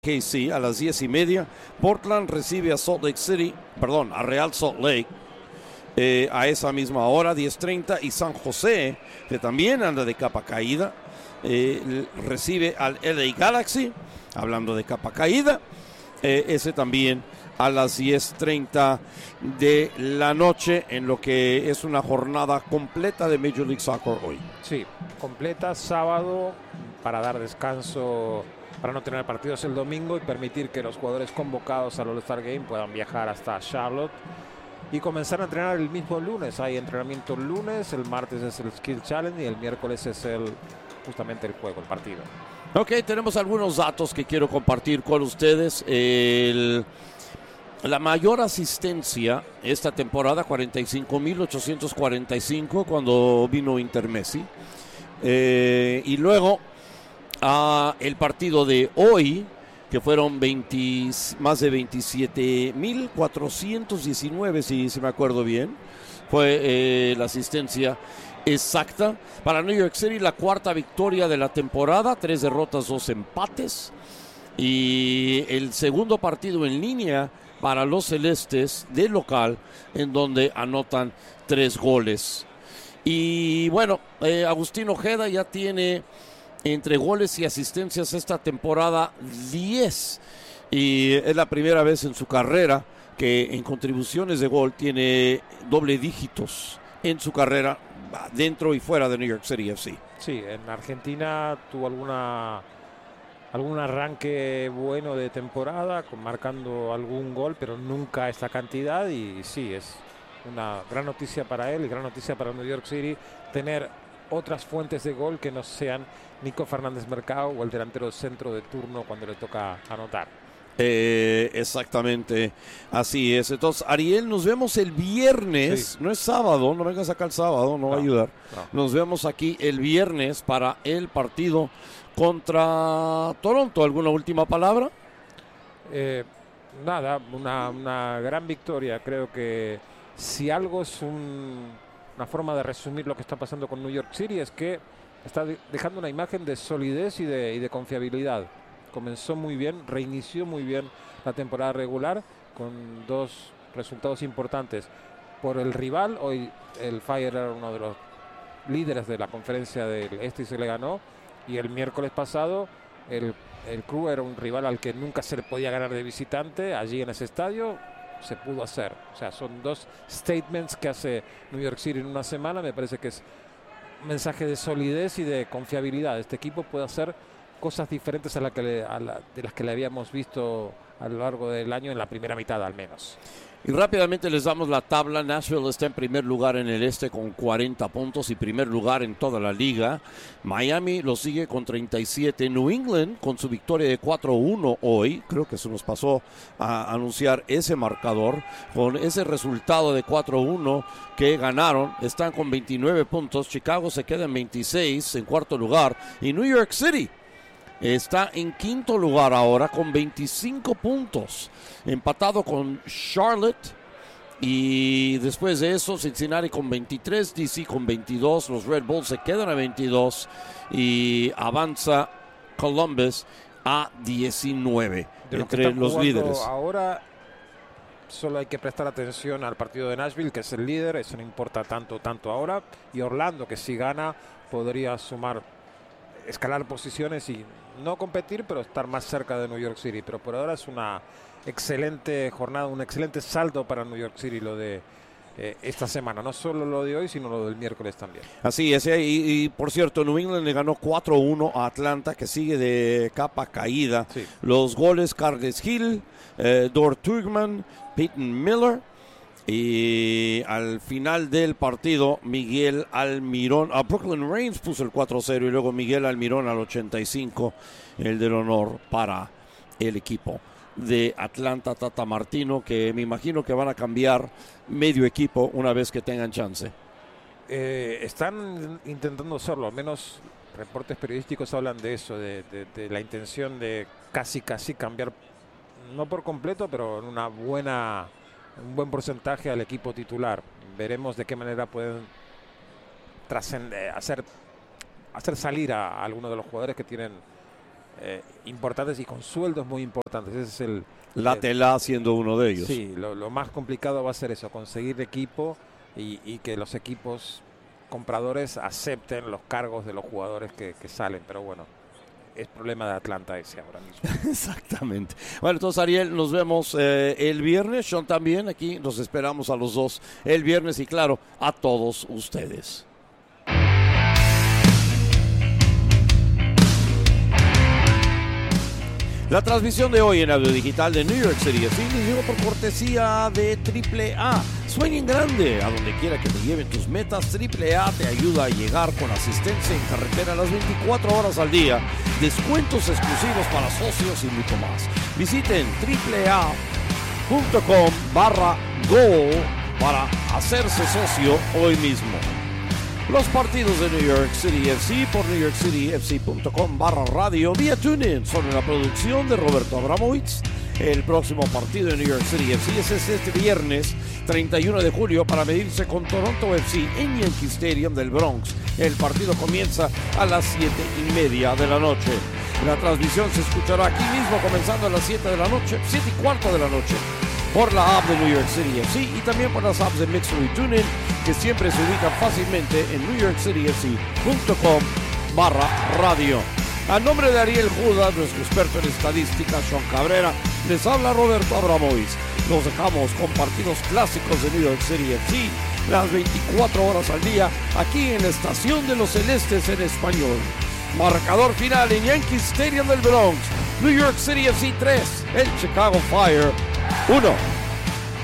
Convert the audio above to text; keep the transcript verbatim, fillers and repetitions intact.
K C a las diez y media. Portland recibe a Salt Lake City, perdón, a Real Salt Lake eh, a esa misma hora, diez treinta. Y San José, que también anda de capa caída, eh, recibe al L A Galaxy, hablando de capa caída, eh, ese también a las diez treinta de la noche, en lo que es una jornada completa de Major League Soccer hoy. Sí, completa, sábado, para dar descanso, para no tener partidos el domingo y permitir que los jugadores convocados al All-Star Game puedan viajar hasta Charlotte y comenzar a entrenar el mismo lunes. Hay entrenamiento el lunes, el martes es el Skill Challenge y el miércoles es el justamente el juego, el partido. Ok, tenemos algunos datos que quiero compartir con ustedes. El... La mayor asistencia esta temporada, cuarenta y cinco mil ochocientos cuarenta y cinco, cuando vino Inter Messi. Eh, y luego, uh, el partido de hoy, que fueron veinte, más de veintisiete mil cuatrocientos diecinueve, si, si me acuerdo bien, fue eh, la asistencia exacta. Para New York City, la cuarta victoria de la temporada, tres derrotas, dos empates. Y el segundo partido en línea para los celestes de local, en donde anotan tres goles. Y bueno, eh, Agustín Ojeda ya tiene entre goles y asistencias esta temporada diez. Y es la primera vez en su carrera que en contribuciones de gol tiene doble dígitos en su carrera, dentro y fuera de New York City F C. Sí, en Argentina tuvo alguna... algún arranque bueno de temporada, con marcando algún gol, pero nunca esta cantidad. Y sí, es una gran noticia para él y gran noticia para New York City tener otras fuentes de gol que no sean Nico Fernández Mercado o el delantero centro de turno cuando le toca anotar. Eh, exactamente, así es. Entonces, Ariel, nos vemos el viernes, sí. No es sábado, no vengas acá el sábado, no, no va a ayudar. No. Nos vemos aquí el viernes para el partido contra Toronto. ¿Alguna última palabra? Eh, nada, una, una gran victoria. Creo que si algo es un, una forma de resumir lo que está pasando con New York City, es que está de, dejando una imagen de solidez y de, y de confiabilidad. Comenzó muy bien, reinició muy bien la temporada regular con dos resultados importantes. Por el rival, hoy el Fire era uno de los líderes de la conferencia del Este y se le ganó. Y el miércoles pasado el, el Crew era un rival al que nunca se le podía ganar de visitante. Allí en ese estadio se pudo hacer. O sea, son dos statements que hace New York City en una semana. Me parece que es un mensaje de solidez y de confiabilidad. Este equipo puede hacer cosas diferentes a, la que le, a la, de las que le habíamos visto a lo largo del año, en la primera mitad al menos. Y rápidamente les damos la tabla. Nashville está en primer lugar en el este con cuarenta puntos y primer lugar en toda la liga. Miami lo sigue con treinta y siete. New England con su victoria de cuatro uno hoy. Creo que se nos pasó a anunciar ese marcador. Con ese resultado de cuatro uno que ganaron, están con veintinueve puntos. Chicago se queda en veintiséis en cuarto lugar. Y New York City está en quinto lugar ahora con veinticinco puntos, empatado con Charlotte. Y después de eso, Cincinnati con veintitrés, D C con veintidós. Los Red Bulls se quedan a veintidós y avanza Columbus a diecinueve entre los líderes. Ahora solo hay que prestar atención al partido de Nashville, que es el líder. Eso no importa tanto, tanto ahora. Y Orlando, que si gana, podría sumar, escalar posiciones y no competir, pero estar más cerca de New York City. Pero por ahora es una excelente jornada, un excelente saldo para New York City lo de eh, esta semana. No solo lo de hoy, sino lo del miércoles también. Así es, y, y por cierto, New England le ganó cuatro uno a Atlanta, que sigue de capa caída. Sí. Los goles: Carles Hill, eh, Dort Turgman, Peyton Miller. Y al final del partido, Miguel Almirón, a Brooklyn Reigns puso el cuatro cero y luego Miguel Almirón al ochenta y cinco, el del honor para el equipo de Atlanta Tata Martino, que me imagino que van a cambiar medio equipo una vez que tengan chance. Eh, están intentando hacerlo, al menos reportes periodísticos hablan de eso, de, de, de la intención de casi casi cambiar, no por completo, pero en una buena... un buen porcentaje al equipo titular. Veremos de qué manera pueden trascender, hacer, hacer salir a, a algunos de los jugadores que tienen eh, importantes y con sueldos muy importantes. Ese es el... La eh, Tela siendo uno de ellos. Sí, lo, lo más complicado va a ser eso, conseguir equipo y, y que los equipos compradores acepten los cargos de los jugadores que, que salen, pero bueno, es problema de Atlanta ese ahora mismo. Exactamente. Bueno, entonces Ariel, nos vemos eh, el viernes. Sean también, aquí nos esperamos a los dos el viernes y claro, a todos ustedes. La transmisión de hoy en audio digital de New York City F C les llegó por cortesía de Triple A. Sueñen grande, a donde quiera que te lleven tus metas. Triple A te ayuda a llegar con asistencia en carretera las veinticuatro horas al día, descuentos exclusivos para socios y mucho más. Visiten triple a punto com barra go para hacerse socio hoy mismo. Los partidos de New York City F C por new york city f c punto com barra radio vía TuneIn son una producción de Roberto Abramovich. El próximo partido de New York City F C es este viernes treinta y uno de julio para medirse con Toronto F C en Yankee Stadium del Bronx. El partido comienza a las siete y media de la noche. La transmisión se escuchará aquí mismo comenzando a las siete de la noche, siete y cuarto de la noche, por la app de New York City F C y también por las apps de Mixer y TuneIn, que siempre se ubican fácilmente en new york city f c punto com barra radio. A nombre de Ariel Judas, nuestro experto en estadística, Sean Cabrera, les habla Roberto Abramovich. Nos dejamos con partidos clásicos de New York City F C las veinticuatro horas al día, aquí en la estación de los Celestes en español. Marcador final en Yankee Stadium del Bronx. New York City F C tres, el Chicago Fire uno.